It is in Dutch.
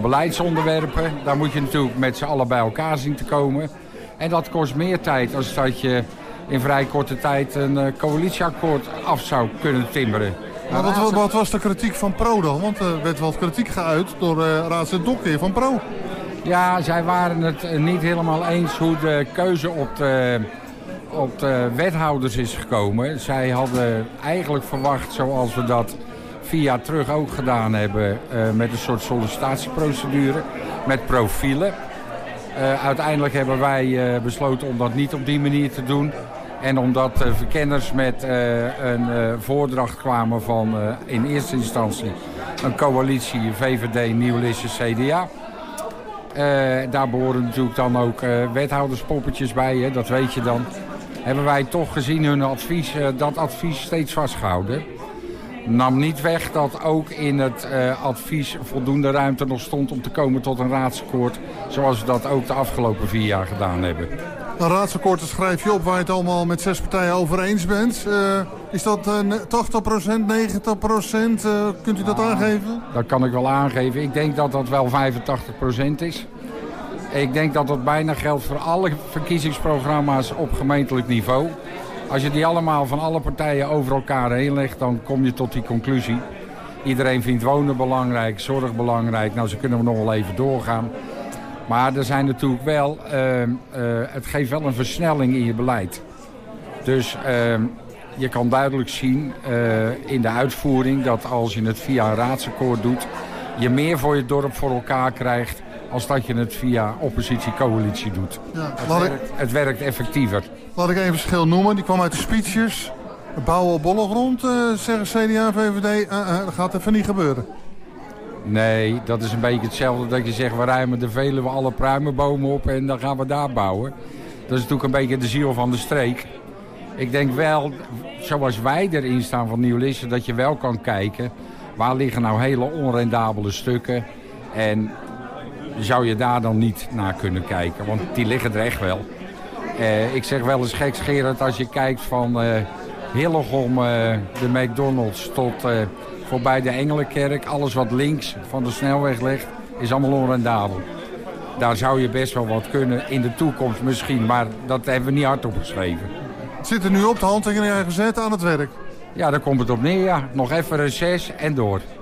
beleidsonderwerpen. Daar moet je natuurlijk met z'n allen bij elkaar zien te komen. En dat kost meer tijd als dat je in vrij korte tijd een coalitieakkoord af zou kunnen timmeren. Maar wat was de kritiek van Pro dan? Want er werd wel kritiek geuit door raadslid Dokker van Pro. Ja, zij waren het niet helemaal eens hoe de keuze op de wethouders is gekomen. Zij hadden eigenlijk verwacht, zoals we dat 4 jaar terug ook gedaan hebben, met een soort sollicitatieprocedure, met profielen. Uiteindelijk hebben wij besloten om dat niet op die manier te doen. En omdat verkenners met een voordracht kwamen van in eerste instantie een coalitie VVD, Nieuw Lisse, CDA. Daar behoren natuurlijk dan ook wethouderspoppetjes bij, hè, dat weet je dan. Hebben wij toch gezien hun advies, dat advies steeds vastgehouden. Nam niet weg dat ook in het advies voldoende ruimte nog stond om te komen tot een raadsakkoord. Zoals we dat ook de afgelopen 4 jaar gedaan hebben. Een raadsakkoord schrijf je op waar je het allemaal met 6 partijen over eens bent. Is dat 80%, 90%? Kunt u dat aangeven? Dat kan ik wel aangeven. Ik denk dat dat wel 85% is. Ik denk dat dat bijna geldt voor alle verkiezingsprogramma's op gemeentelijk niveau. Als je die allemaal van alle partijen over elkaar heen legt, dan kom je tot die conclusie. Iedereen vindt wonen belangrijk, zorg belangrijk. Nou, zo kunnen we nog wel even doorgaan. Maar er zijn natuurlijk wel, het geeft wel een versnelling in je beleid. Dus je kan duidelijk zien in de uitvoering dat als je het via een raadsakkoord doet, je meer voor je dorp voor elkaar krijgt als dat je het via oppositie-coalitie doet. Ja, het werkt effectiever. Laat ik even verschil noemen. Die kwam uit de speeches. Bouwen op bolle grond, zeggen CDA en VVD. Dat gaat even niet gebeuren. Nee, dat is een beetje hetzelfde dat je zegt, we ruimen de Veluwe alle pruimenbomen op en dan gaan we daar bouwen. Dat is natuurlijk een beetje de ziel van de streek. Ik denk wel, zoals wij erin staan van Nieuw Lisse, dat je wel kan kijken, waar liggen nou hele onrendabele stukken en zou je daar dan niet naar kunnen kijken, want die liggen er echt wel. Ik zeg wel eens gekscherend, als je kijkt van Hillegom, de McDonald's tot voorbij de Engelenkerk, alles wat links van de snelweg ligt, is allemaal onrendabel. Daar zou je best wel wat kunnen in de toekomst misschien, maar dat hebben we niet hardop geschreven. Het zit er nu op, de handtekeningen gezet aan het werk. Ja, daar komt het op neer, ja. Nog even reces en door.